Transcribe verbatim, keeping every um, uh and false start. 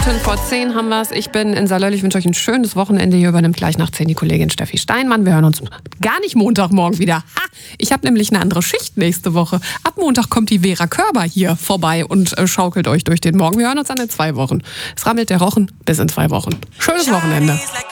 Minuten vor zehn haben wir es. Ich bin in Salöll. Ich wünsche euch ein schönes Wochenende. Hier übernimmt gleich nach zehn die Kollegin Steffi Steinmann. Wir hören uns gar nicht Montagmorgen wieder. Ha! Ich habe nämlich eine andere Schicht nächste Woche. Ab Montag kommt die Vera Körber hier vorbei und äh, schaukelt euch durch den Morgen. Wir hören uns dann in zwei Wochen. Es rammelt der Rochen bis in zwei Wochen. Schönes Wochenende.